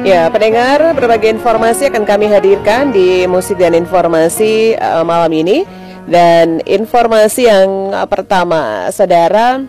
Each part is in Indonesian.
Ya, pendengar, berbagai informasi akan kami hadirkan di Musik dan Informasi malam ini. Dan informasi yang pertama, saudara,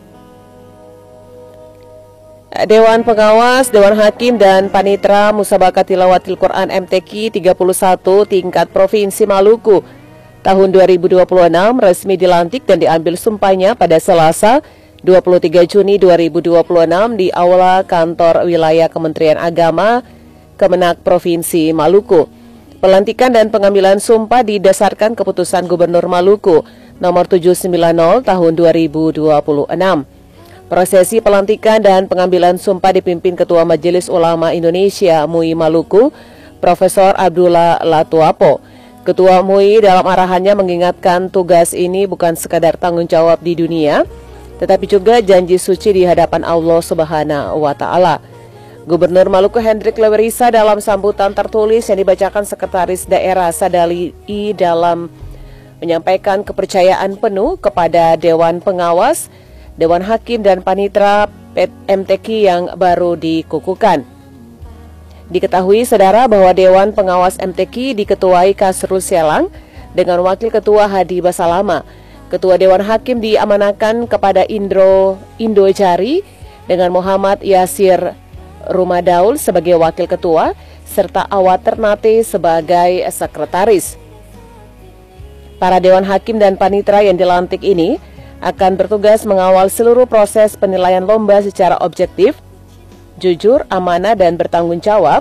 Dewan Pengawas, Dewan Hakim dan Panitra Musabaqah Tilawatil Quran MTQ 31 tingkat Provinsi Maluku tahun 2026 resmi dilantik dan diambil sumpahnya pada Selasa 23 Juni 2026 di Aula Kantor Wilayah Kementerian Agama Kemenak Provinsi Maluku. Pelantikan dan pengambilan sumpah didasarkan keputusan Gubernur Maluku nomor 790 tahun 2026. Prosesi pelantikan dan pengambilan sumpah dipimpin Ketua Majelis Ulama Indonesia MUI Maluku, Profesor Abdullah Latuapo. Ketua MUI dalam arahannya mengingatkan tugas ini bukan sekadar tanggung jawab di dunia, tetapi juga janji suci di hadapan Allah Subhanahu wa Ta'ala. Gubernur Maluku Hendrik Lewerisa dalam sambutan tertulis yang dibacakan Sekretaris Daerah Sadali I dalam menyampaikan kepercayaan penuh kepada Dewan Pengawas, Dewan Hakim dan Panitra MTQ yang baru dikukuhkan. Diketahui saudara bahwa Dewan Pengawas MTQ diketuai Kasrul Selang dengan Wakil Ketua Hadi Basalama. Ketua Dewan Hakim diamanahkan kepada Indo Jari dengan Muhammad Yasir Rumadaul sebagai Wakil Ketua serta Awat Ternate sebagai Sekretaris. Para Dewan Hakim dan Panitra yang dilantik ini akan bertugas mengawal seluruh proses penilaian lomba secara objektif, jujur, amanah, dan bertanggung jawab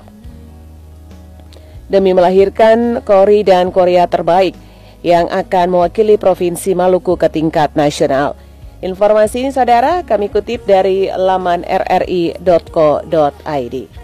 demi melahirkan Kori dan Korea terbaik yang akan mewakili Provinsi Maluku ke tingkat nasional. Informasi ini saudara kami kutip dari laman rri.co.id.